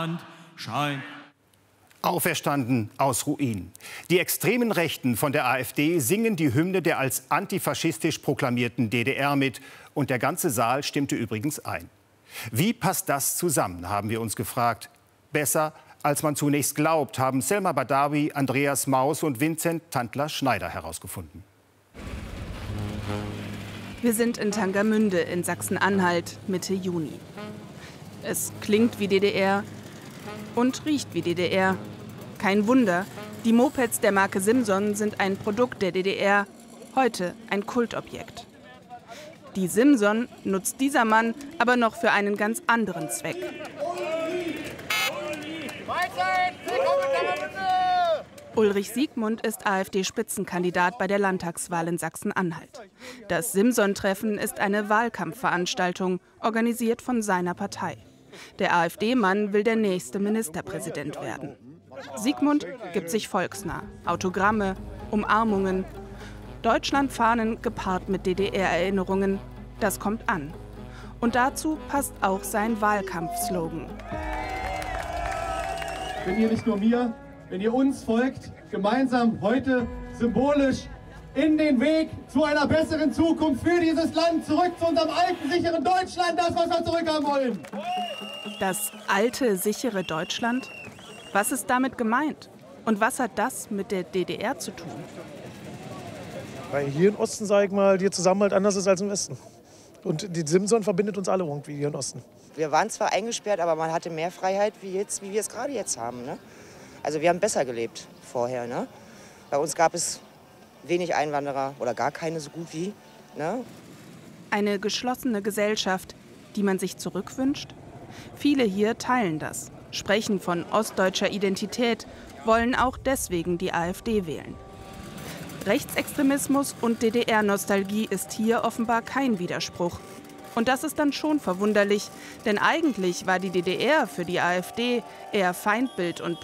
Deutschland scheint. Auferstanden aus Ruinen. Die extremen Rechten von der AfD singen die Hymne der als antifaschistisch proklamierten DDR mit. Und der ganze Saal stimmte übrigens ein. Wie passt das zusammen, haben wir uns gefragt. Besser, als man zunächst glaubt, haben Selma Badawi, Andreas Maus und Vincent Tantler-Schneider herausgefunden. Wir sind in Tangermünde in Sachsen-Anhalt Mitte Juni. Es klingt wie DDR und riecht wie DDR. Kein Wunder, die Mopeds der Marke Simson sind ein Produkt der DDR, heute ein Kultobjekt. Die Simson nutzt dieser Mann aber noch für einen ganz anderen Zweck. Ulrich Siegmund ist AfD-Spitzenkandidat bei der Landtagswahl in Sachsen-Anhalt. Das Simson-Treffen ist eine Wahlkampfveranstaltung, organisiert von seiner Partei. Der AfD-Mann will der nächste Ministerpräsident werden. Siegmund gibt sich volksnah. Autogramme, Umarmungen. Deutschlandfahnen gepaart mit DDR-Erinnerungen. Das kommt an. Und dazu passt auch sein Wahlkampfslogan. Wenn ihr nicht nur mir, wenn ihr uns folgt, gemeinsam heute symbolisch in den Weg zu einer besseren Zukunft für dieses Land, zurück zu unserem alten, sicheren Deutschland, das, was wir zurückhaben wollen. Das alte, sichere Deutschland? Was ist damit gemeint? Und was hat das mit der DDR zu tun? Weil hier im Osten, sag ich mal, der Zusammenhalt anders ist als im Westen. Und die Simson verbindet uns alle irgendwie hier im Osten. Wir waren zwar eingesperrt, aber man hatte mehr Freiheit wie wir es gerade jetzt haben. Ne? Also wir haben besser gelebt vorher. Ne? Bei uns gab es wenig Einwanderer oder gar keine so gut wie. Ne? Eine geschlossene Gesellschaft, die man sich zurückwünscht? Viele hier teilen das, sprechen von ostdeutscher Identität, wollen auch deswegen die AfD wählen. Rechtsextremismus und DDR-Nostalgie ist hier offenbar kein Widerspruch. Und das ist dann schon verwunderlich, denn eigentlich war die DDR für die AfD eher Feindbild und